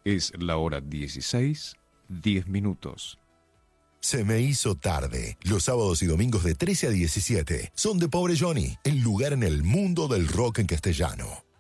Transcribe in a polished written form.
Es la hora 16, 10 minutos. Se me hizo tarde. Los sábados y domingos de 13 a 17 son de Pobre Johnny, el lugar en el mundo del rock en castellano.